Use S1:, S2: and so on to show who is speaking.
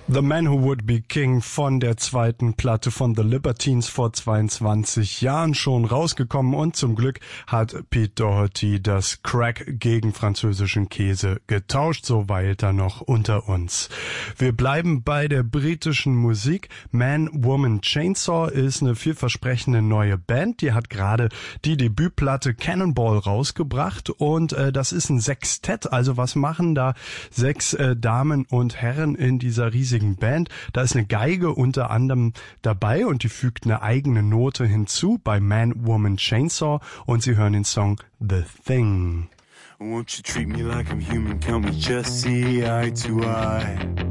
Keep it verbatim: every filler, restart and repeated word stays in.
S1: The Man Who Would Be King von der zweiten Platte von The Libertines vor zweiundzwanzig Jahren schon rausgekommen und zum Glück hat Pete Doherty das Crack gegen französischen Käse getauscht, so weilt er noch unter uns. Wir bleiben bei der britischen Musik. Man, Woman, Chainsaw ist eine vielversprechende neue Band, die hat gerade die Debütplatte Cannonball rausgebracht und äh, das ist ein Sextett, also was machen da sechs äh, Damen und Herren in dieser riesigen Band. Da ist eine Geige unter anderem dabei und die fügt eine eigene Note hinzu bei Man, Woman, Chainsaw und Sie hören den Song The Thing.
S2: Won't you treat me like I'm human, count me just see eye to eye.